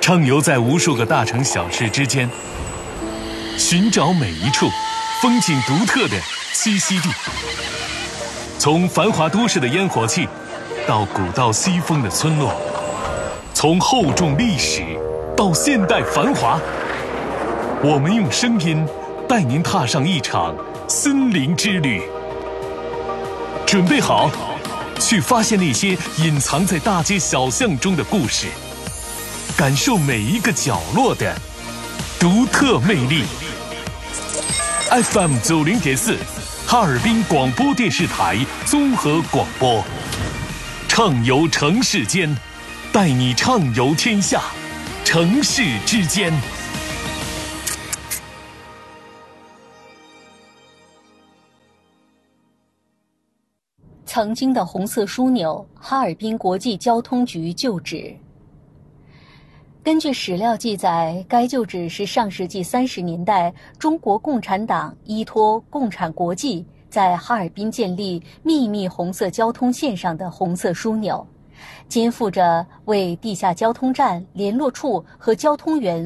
畅游在无数个大城小市之间，寻找每一处风景独特的栖息地。从繁华都市的烟火气，到古道西风的村落，从厚重历史到现代繁华，我们用声音带您踏上一场森林之旅。准备好，去发现那些隐藏在大街小巷中的故事，感受每一个角落的独特魅力。FM 90.4，哈尔滨广播电视台综合广播，畅游城市间，带你畅游天下，城市之间。 曾经的红色枢纽，哈尔滨国际交通局旧址。根据史料记载，该旧址是上世纪30年代中国共产党依托共产国际在哈尔滨建立秘密红色交通线上的红色枢纽，肩负着为地下交通站、联络处和交通员